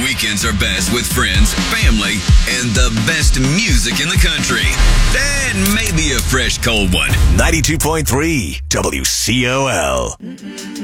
weekends are best with friends, family, and the best music in the country. And maybe a fresh cold one. 92.3 WCOL.